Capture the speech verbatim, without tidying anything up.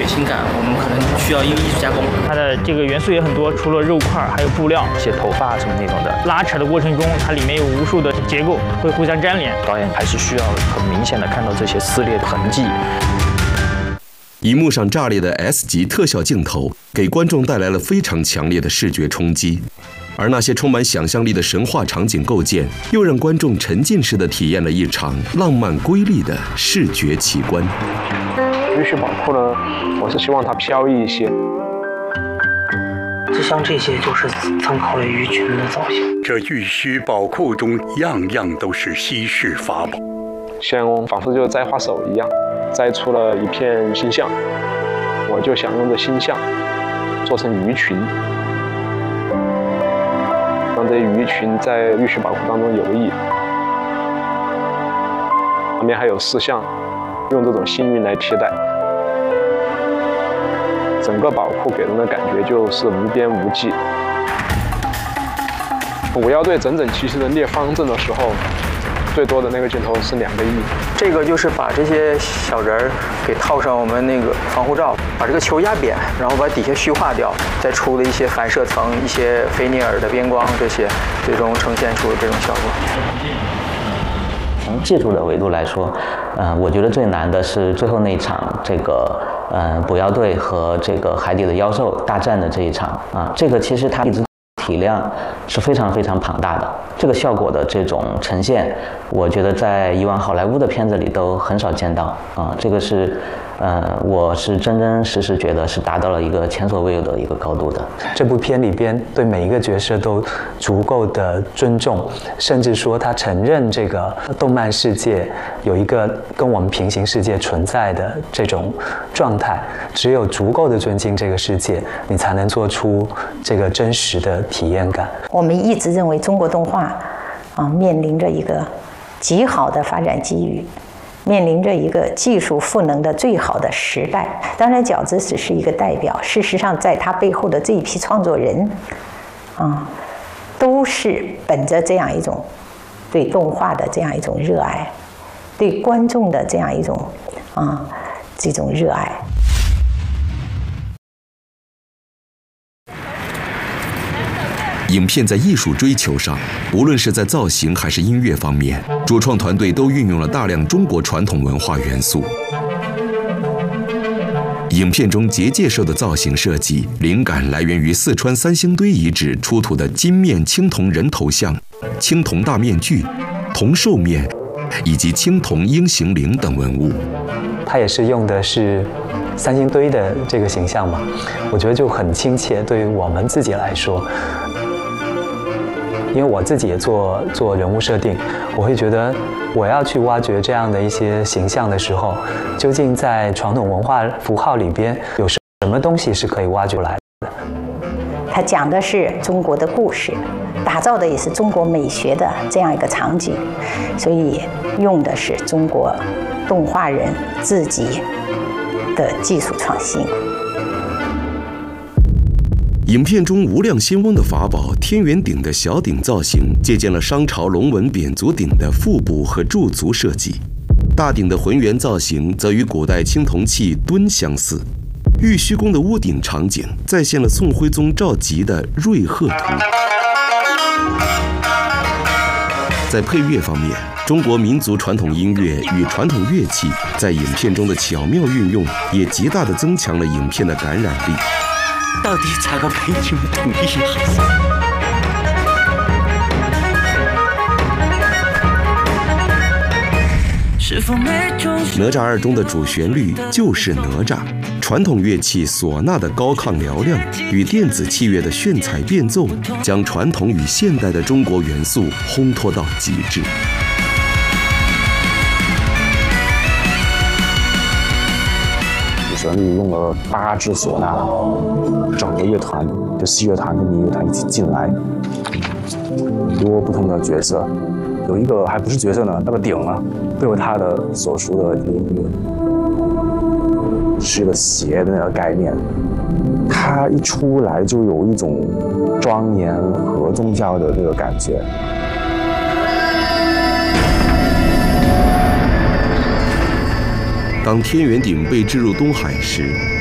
血腥感，我们可能需要一个艺术加工。 它的这个元素也很多，除了肉块，还有布料、 一些头发什么那种的。 拉扯的过程中，它里面有无数的结构会互相粘连， 导演还是需要很明显的看到这些撕裂的痕迹。 荧幕上炸裂的 S 级特效镜头，给观众带来了非常强烈的视觉冲击。而那些充满想象力的神话场景构建，又让观众沉浸式的体验了一场浪漫瑰丽的视觉奇观。 玉石宝库呢，我是希望它飘逸一些。 就像这些，就是参考了鱼群的造型。 这玉石宝库中，样样都是稀世法宝， 像仿佛就摘花手一样，摘出了一片星象。我就想用这星象做成鱼群。让这些鱼群在玉石宝库当中游弋，旁边还有石像，用这种幸运来替代。整个宝库给人的感觉就是无边无际。五幺队整整齐齐的列方阵的时候，最多的那个镜头是两个亿。 这个就是把这些小人儿给套上我们那个防护罩，把这个球压扁，然后把底下虚化掉，再出了一些反射层、一些菲涅尔的边光，这些最终呈现出这种效果。 从技术的维度来说，呃，我觉得最难的是最后那一场这个呃捕妖队和这个海底的妖兽大战的这一场啊，这个其实它一直体量是非常非常庞大的，这个效果的这种呈现，我觉得在以往好莱坞的片子里都很少见到啊，这个是，呃，我是真真实实觉得是达到了一个前所未有的一个高度的。 这部片里边对每一个角色都足够的尊重，甚至说他承认这个动漫世界有一个跟我们平行世界存在的这种状态，只有足够的尊敬这个世界，你才能做出这个真实的体验感。 我们一直认为中国动画啊面临着一个极好的发展机遇，面临着一个技术赋能的最好的时代。当然，饺子只是一个代表，事实上，在他背后的这一批创作人啊，都是本着这样一种对动画的这样一种热爱，对观众的这样一种啊这种热爱。 影片在艺术追求上，无论是在造型还是音乐方面，主创团队都运用了大量中国传统文化元素。影片中结界兽的造型设计灵感来源于四川三星堆遗址出土的金面青铜人头像、青铜大面具、铜兽面以及青铜鹰形灵等文物。 它也是用的是三星堆的这个形象嘛，我觉得就很亲切。对于我们自己来说，因为我自己也做做人物设定，我会觉得我要去挖掘这样的一些形象的时候，究竟在传统文化符号里边有什么东西是可以挖掘来的？ 它讲的是中国的故事，打造的也是中国美学的这样一个场景，所以用的是中国动画人自己的技术创新。 影片中无量仙翁的法宝天元鼎的小鼎造型，借鉴了商朝龙纹扁足鼎的腹部和柱足设计；大鼎的浑圆造型则与古代青铜器墩相似。玉虚宫的屋顶场景再现了宋徽宗赵佶的瑞鹤图。在配乐方面，中国民族传统音乐与传统乐器在影片中的巧妙运用，也极大地增强了影片的感染力。 到底咋个陪你们等一下？ 哪吒二中的主旋律就是哪吒，传统乐器唢呐的高亢嘹亮与电子器乐的炫彩变奏，将传统与现代的中国元素烘托到极致。 旋律用了八支唢呐，整个乐团就西乐团跟民乐团一起进来，很多不同的角色，有一个还不是角色呢，那个鼎啊，都有它的所属的一个音乐，是一个邪的那个概念，它一出来就有一种庄严和宗教的这个感觉。 当天元鼎被置入东海时，